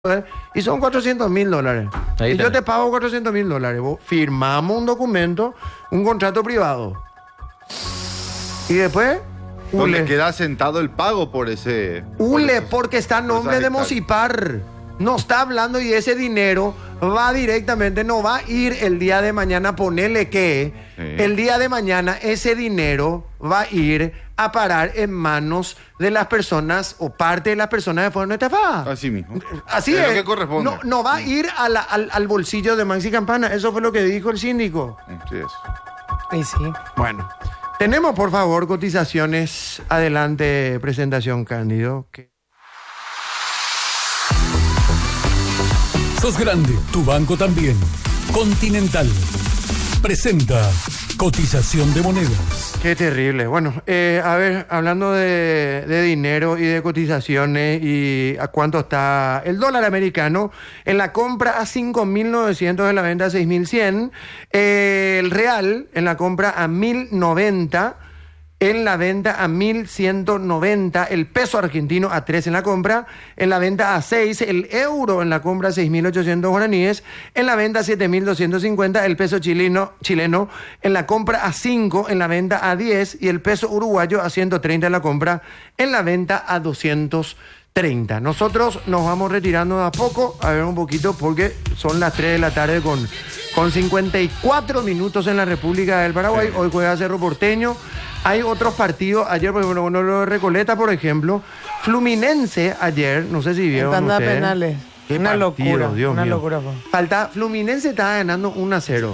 y son $400.000. Ahí Y yo tenés. te pago $400.000. Vos firmamos un documento, un contrato privado. Y después, Donde hule. queda sentado el pago por ese... Hule, por porque está a nombre de hectáreas. Mocipar. No está hablando y ese dinero va directamente, no va a ir el día de mañana, ponele que Sí. el día de mañana ese dinero va a ir a parar en manos de las personas o parte de las personas que fueron estafadas. Así mismo. Así Es es. lo que corresponde. No va a ir al bolsillo de Maxi Campana. Eso fue lo que dijo el síndico. Así es. Y sí. Bueno, tenemos por favor cotizaciones. Adelante, presentación Cándido. Sos grande, tu banco también. Continental presenta cotización de monedas. Qué terrible. Bueno, a ver, hablando de dinero y de cotizaciones y a cuánto está el dólar americano, en la compra a 5.900, en la venta a 6.100, el real en la compra a 1.090, en la venta a 1.190, el peso argentino a 3 en la compra, en la venta a 6, el euro en la compra a 6.800 guaraníes, en la venta a 7.250, el peso chileno en la compra a 5, en la venta a 10 y el peso uruguayo a 130 en la compra, en la venta a 230. Nosotros nos vamos retirando de a poco, a ver un poquito, porque son las 3 de la tarde con 54 minutos en la República del Paraguay. Hoy juega Cerro Porteño. Hay otros partidos. Ayer, por ejemplo, lo de Recoleta, por ejemplo. Fluminense ayer, no sé si En vieron tanda de ustedes. penales. Qué Una partido, locura. Dios Una mío. locura fue. Falta, Fluminense estaba ganando 1-0.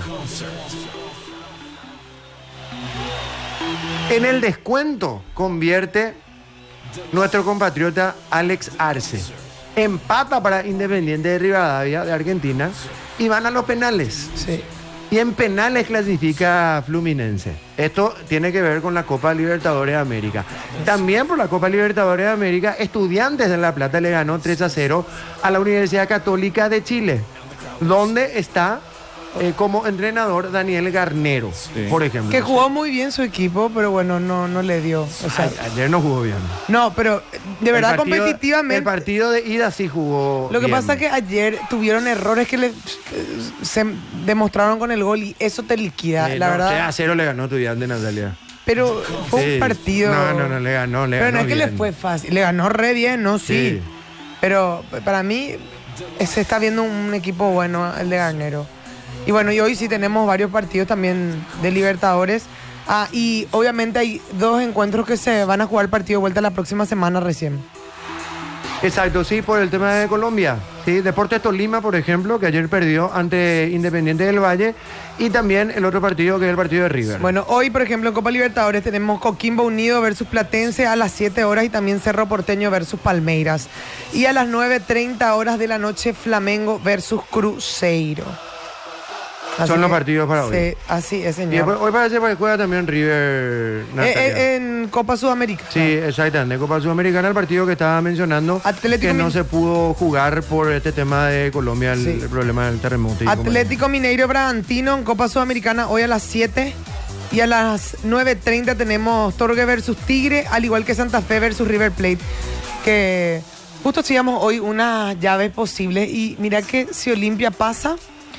En el descuento convierte nuestro compatriota Alex Arce. Empata para Independiente de Rivadavia de Argentina y van a los penales. Sí. Y en penales clasifica Fluminense. Esto tiene que ver con la Copa Libertadores de América. También por la Copa Libertadores de América, Estudiantes de La Plata le ganó 3-0 a la Universidad Católica de Chile, donde está como entrenador Daniel Garnero, por ejemplo. Que jugó muy bien su equipo, pero bueno, no le dio. O sea, Ayer no jugó bien. no, pero de verdad El partido- competitivamente. El partido de ida sí jugó Lo que bien. pasa es que ayer tuvieron errores que se demostraron con el gol y eso te liquida, la verdad. 3-0 le ganó Estudiantes, Natalia. Pero fue Sí. un partido. No, le ganó. Pero no es que le bien. fue fácil. Le ganó re bien, ¿no? Sí. Sí. Pero para mí se está viendo un equipo bueno, el de Garnero. Y bueno, y hoy sí tenemos varios partidos también de Libertadores. Y obviamente hay dos encuentros que se van a jugar partido de vuelta la próxima semana recién. Exacto, sí, por el tema de Colombia. Sí, Deportes Tolima, por ejemplo, que ayer perdió ante Independiente del Valle. Y también el otro partido, que es el partido de River. Bueno, hoy, por ejemplo, en Copa Libertadores tenemos Coquimbo Unido versus Platense a las 7 horas y también Cerro Porteño versus Palmeiras. Y a las 9:30 horas de la noche, Flamengo versus Cruzeiro. Así Son los que, partidos para hoy. Sí, así es, Y señor. después, hoy parece que juega también River. Natalia. En Copa Sudamérica. Sí, exactamente. Copa Sudamericana, el partido que estaba mencionando, Atlético que no Min- se pudo jugar por este tema de Colombia, el, Sí. el problema del terremoto. y Atlético Mineiro Bragantino en Copa Sudamericana hoy a las 7. Y a las 9:30 tenemos Torque versus Tigre, al igual que Santa Fe versus River Plate. Que justo sigamos hoy unas llaves posibles. Y mira que si Olimpia pasa.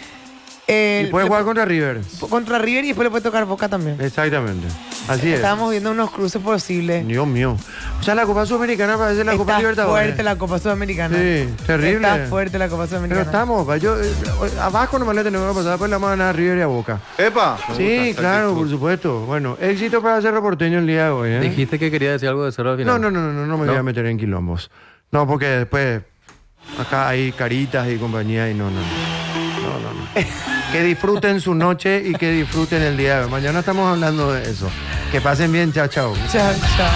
Y puede jugar contra River. Contra River y después le puede tocar Boca también. Exactamente. Así es. Estábamos viendo unos cruces posibles. Dios mío. O sea, la Copa Sudamericana parece la Copa Está Libertadores. fuerte la Copa Sudamericana. Sí, terrible. Está fuerte la Copa Pero Sudamericana. estamos, abajo nomás le tenemos que pasar, después le vamos a ganar a River y a Boca. ¡Epa! Me Sí, gusta esa claro, actitud. por supuesto. Bueno, éxito para Cerro Porteño el día de hoy, ¿eh? Dijiste que quería decir algo de Cerro al final. No me voy a meter en quilombos. No, porque después acá hay caritas y compañía y no. Que disfruten su noche y que disfruten el día de hoy. Mañana estamos hablando de eso. Que pasen bien, chao, chao. Chao, chao.